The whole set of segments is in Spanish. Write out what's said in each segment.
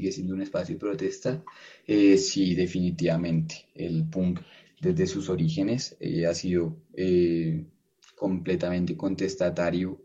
sigue siendo un espacio de protesta. Sí, definitivamente. El punk desde sus orígenes ha sido completamente contestatario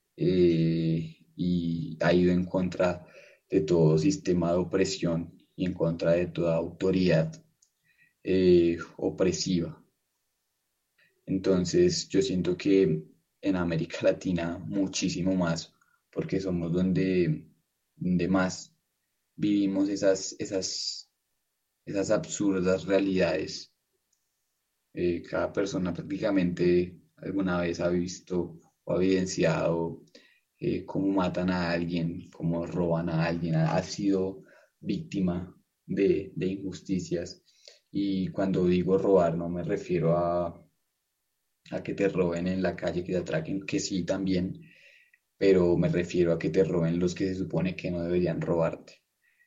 y ha ido en contra de todo sistema de opresión y en contra de toda autoridad opresiva. Entonces, yo siento que en América Latina muchísimo más, porque somos donde más vivimos esas absurdas realidades. Cada persona prácticamente alguna vez ha visto o ha evidenciado cómo matan a alguien, cómo roban a alguien, ha sido víctima de injusticias. Y cuando digo robar, no me refiero a que te roben en la calle, que te atraquen, que sí también, pero me refiero a que te roben los que se supone que no deberían robarte.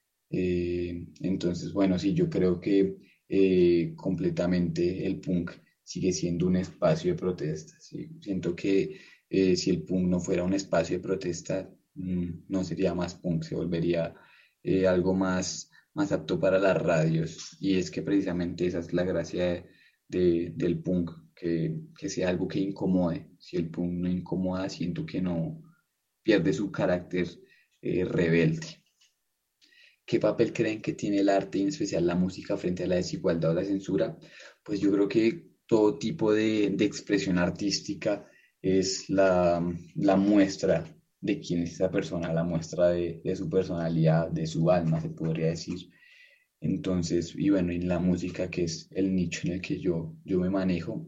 Entonces, bueno, sí, yo creo que completamente el punk sigue siendo un espacio de protesta. ¿Sí? Siento que si el punk no fuera un espacio de protesta, no sería más punk, se volvería algo más apto para las radios. Y es que precisamente esa es la gracia del punk, que sea algo que incomode. Si el punk no incomoda, siento que no pierde su carácter rebelde. ¿Qué papel creen que tiene el arte y en especial la música frente a la desigualdad o la censura? Pues yo creo que todo tipo de expresión artística es la muestra de quién es esa persona, la muestra de su personalidad, de su alma, se podría decir. Entonces, y bueno, en la música, que es el nicho en el que yo me manejo,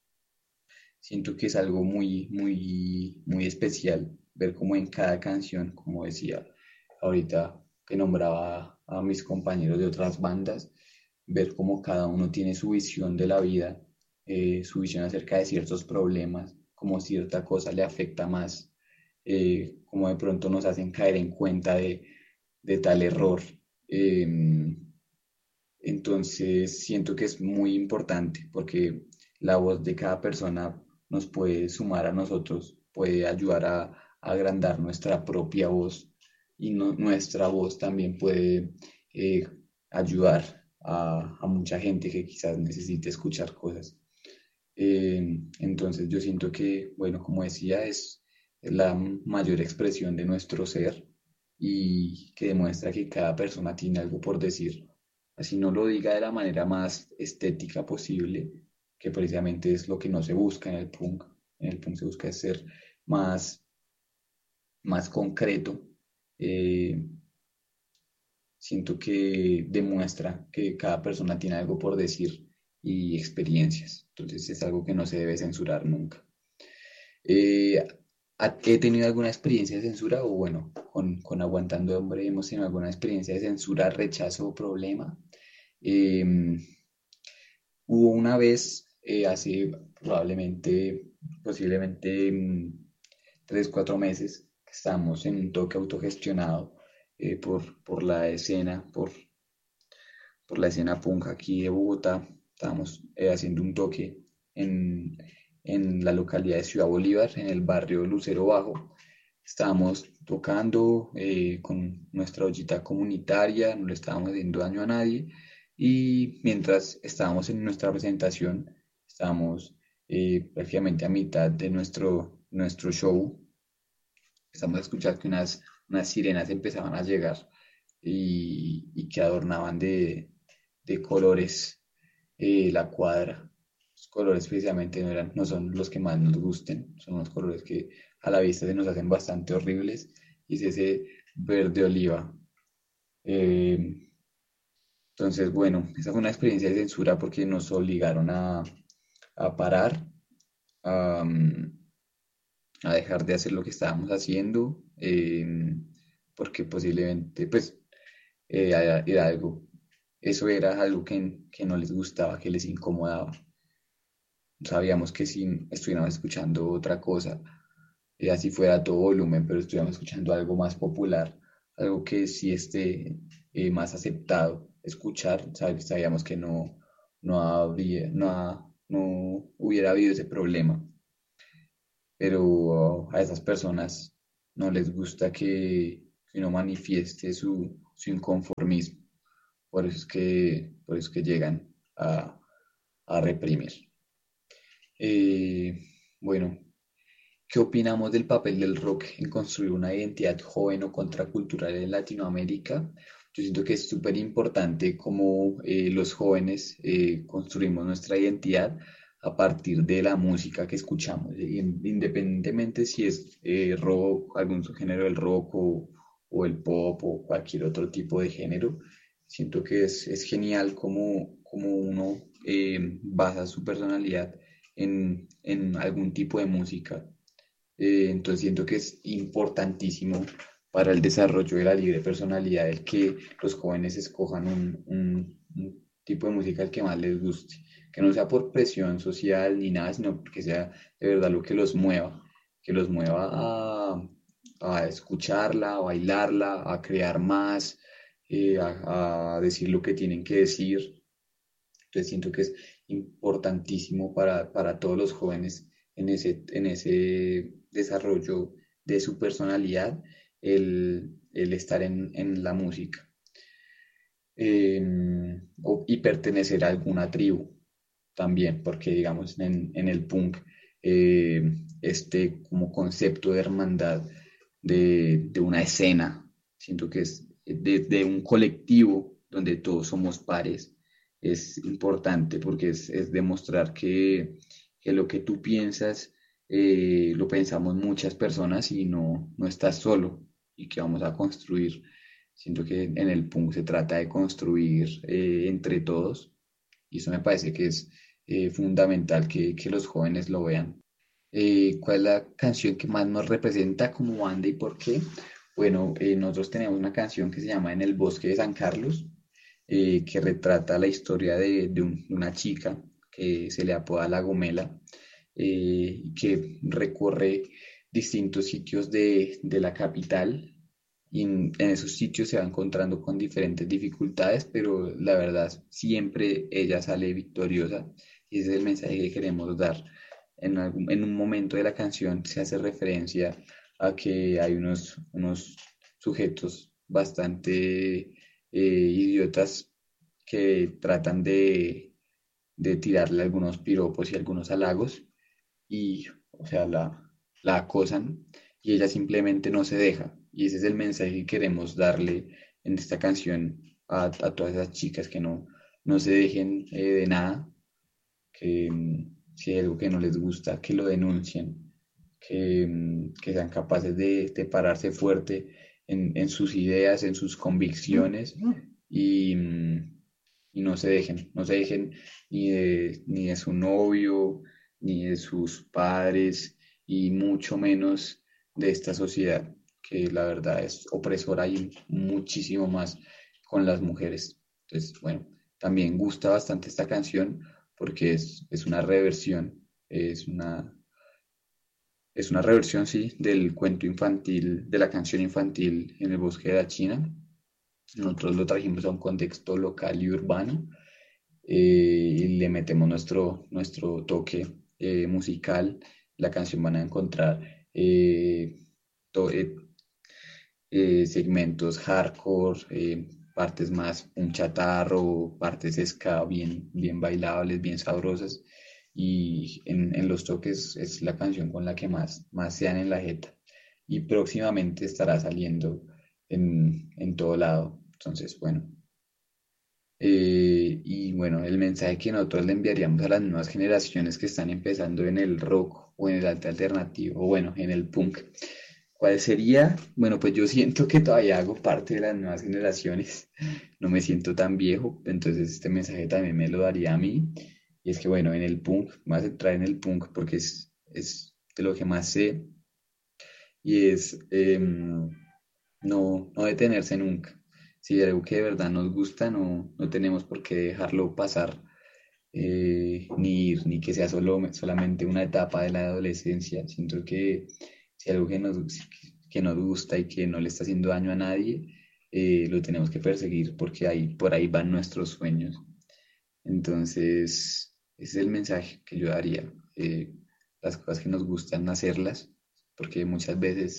siento que es algo muy especial ver cómo en cada canción, como decía ahorita que nombraba a mis compañeros de otras bandas, ver cómo cada uno tiene su visión de la vida, su visión acerca de ciertos problemas, cómo cierta cosa le afecta más, cómo de pronto nos hacen caer en cuenta de tal error. Eh, entonces, siento que es muy importante porque la voz de cada persona nos puede sumar a nosotros, puede ayudar a agrandar nuestra propia voz y nuestra voz también puede eh, ayudar a mucha gente que quizás necesite escuchar cosas. Entonces, yo siento que, bueno, como decía, es la mayor expresión de nuestro ser y que demuestra que cada persona tiene algo por decir, así no lo diga de la manera más estética posible, que precisamente es lo que no se busca en el punk. En el punk se busca ser más, más concreto. Eh, Siento que demuestra que cada persona tiene algo por decir y experiencias. Entonces es algo que no se debe censurar nunca. Eh, ¿He tenido alguna experiencia de censura? O bueno, con Aguantando Hombre hemos tenido alguna experiencia de censura, rechazo o problema. Eh, Hubo una vez, hace probablemente, posiblemente 3, 4 meses, que estábamos en un toque autogestionado por la escena, por la escena punk aquí de Bogotá. Estábamos haciendo un toque en, en la localidad de Ciudad Bolívar, en el barrio Lucero Bajo. Estábamos tocando con nuestra ollita comunitaria, no le estábamos haciendo daño a nadie. Y mientras estábamos en nuestra presentación, estábamos prácticamente a mitad de nuestro show. Estamos escuchando que unas sirenas empezaban a llegar y que adornaban de colores la cuadra. Los colores precisamente no son los que más nos gusten, son unos colores que a la vista se nos hacen bastante horribles y es ese verde oliva. Eh, entonces, bueno, esa fue una experiencia de censura porque nos obligaron a parar, a, a dejar de hacer lo que estábamos haciendo, porque posiblemente, pues, era algo, eso era algo que no les gustaba, que les incomodaba. Sabíamos que si estuviéramos escuchando otra cosa, así fuera a todo volumen, pero estuviéramos escuchando algo más popular, algo que sí esté más aceptado escuchar, sabíamos que no hubiera habido ese problema. Pero a esas personas no les gusta que uno manifieste su inconformismo. Por eso es que llegan a reprimir. Eh, bueno, ¿qué opinamos del papel del rock en construir una identidad joven o contracultural en Latinoamérica? Yo siento que es súper importante cómo los jóvenes construimos nuestra identidad a partir de la música que escuchamos, independientemente si es rock, algún subgénero del rock o el pop o cualquier otro tipo de género. Siento que es genial cómo uno basa su personalidad en algún tipo de música. Entonces siento que es importantísimo para el desarrollo de la libre personalidad el que los jóvenes escojan un tipo de música el que más les guste, que no sea por presión social ni nada, sino porque sea de verdad lo que los mueva a escucharla, a bailarla, a crear más, a decir lo que tienen que decir. Entonces siento que es importantísimo para todos los jóvenes en ese desarrollo de su personalidad el estar en la música. Y pertenecer a alguna tribu también, porque digamos en el punk este como concepto de hermandad de una escena, siento que es de un colectivo donde todos somos pares, es importante porque es demostrar que lo que tú piensas lo pensamos muchas personas y no estás solo y que vamos a construir. Siento que en el punk se trata de construir entre todos y eso me parece que es fundamental que los jóvenes lo vean. ¿Cuál es la canción que más nos representa como banda y por qué? Bueno, nosotros tenemos una canción que se llama En el bosque de San Carlos, que retrata la historia de una chica que se le apoda La Gomela, que recorre distintos sitios de la capital y en esos sitios se va encontrando con diferentes dificultades, pero la verdad siempre ella sale victoriosa y ese es el mensaje que queremos dar. En un momento de la canción se hace referencia a que hay unos sujetos bastante idiotas que tratan de tirarle algunos piropos y algunos halagos y, o sea, la acosan y ella simplemente no se deja. Y ese es el mensaje que queremos darle en esta canción a todas esas chicas que no se dejen de nada, que si hay algo que no les gusta, que lo denuncien, que sean capaces de pararse fuerte en sus ideas, en sus convicciones y, y no se dejen ni de su novio, ni de sus padres y mucho menos de esta sociedad que la verdad es opresora y muchísimo más con las mujeres. Entonces, bueno, también gusta bastante esta canción porque es una reversión, es una reversión, sí, del cuento infantil, de la canción infantil En el bosque de la China. Nosotros lo trajimos a un contexto local y urbano y le metemos nuestro toque musical. La canción van a encontrar to- eh, segmentos hardcore, partes más un chatarro, partes ska bien, bien bailables, bien sabrosas. Y en los toques es la canción con la que más se dan en la jeta. Y próximamente estará saliendo en todo lado. Entonces, bueno. Y bueno, el mensaje que nosotros le enviaríamos a las nuevas generaciones que están empezando en el rock o en el arte alternativo, o bueno, en el punk, ¿cuál sería? Bueno, pues yo siento que todavía hago parte de las nuevas generaciones, no me siento tan viejo, entonces este mensaje también me lo daría a mí. Y es que bueno, en el punk, más entrar en el punk porque es de lo que más sé y es no detenerse nunca. Si hay algo que de verdad nos gusta, no tenemos por qué dejarlo pasar, ni ir, ni que sea solamente una etapa de la adolescencia. Siento que si hay algo que nos gusta y que no le está haciendo daño a nadie, lo tenemos que perseguir porque por ahí van nuestros sueños. Entonces, ese es el mensaje que yo daría. Las cosas que nos gustan hacerlas, porque muchas veces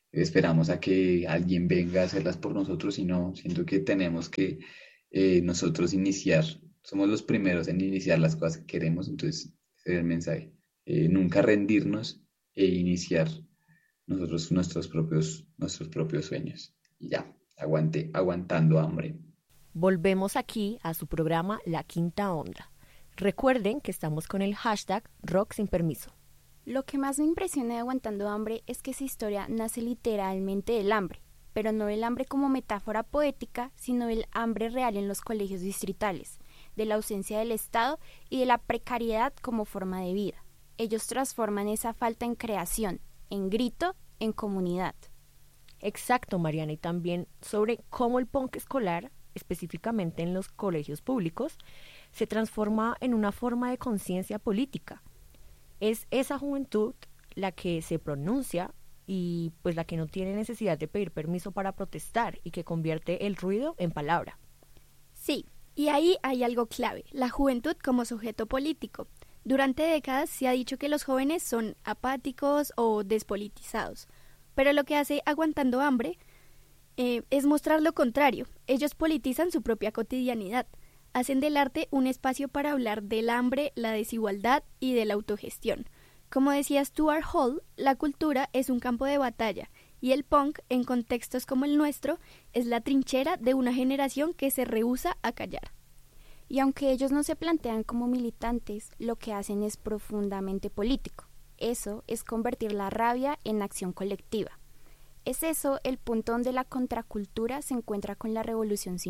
esperamos a que alguien venga a hacerlas por nosotros, sino siento que tenemos que nosotros iniciar, somos los primeros en iniciar las cosas que queremos, entonces ese es el mensaje. Nunca rendirnos e iniciar nosotros nuestros propios sueños. Y ya, aguantando hambre. Volvemos aquí a su programa La Quinta Onda. Recuerden que estamos con el hashtag Rock Sin Permiso. Lo que más me impresiona de Aguantando Hambre es que esa historia nace literalmente del hambre, pero no del hambre como metáfora poética, sino del hambre real en los colegios distritales, de la ausencia del Estado y de la precariedad como forma de vida. Ellos transforman esa falta en creación, en grito, en comunidad. Exacto, Mariana, y también sobre cómo el punk escolar, específicamente en los colegios públicos, se transforma en una forma de conciencia política. Es esa juventud la que se pronuncia y pues la que no tiene necesidad de pedir permiso para protestar y que convierte el ruido en palabra. Sí, y ahí hay algo clave, la juventud como sujeto político. Durante décadas se ha dicho que los jóvenes son apáticos o despolitizados, pero lo que hace Aguantando Hambre es mostrar lo contrario. Ellos politizan su propia cotidianidad. Hacen del arte un espacio para hablar del hambre, la desigualdad y de la autogestión. Como decía Stuart Hall, la cultura es un campo de batalla y el punk, en contextos como el nuestro, es la trinchera de una generación que se rehúsa a callar. Y aunque ellos no se plantean como militantes, lo que hacen es profundamente político. Eso es convertir la rabia en acción colectiva. Es eso el punto donde la contracultura se encuentra con la revolución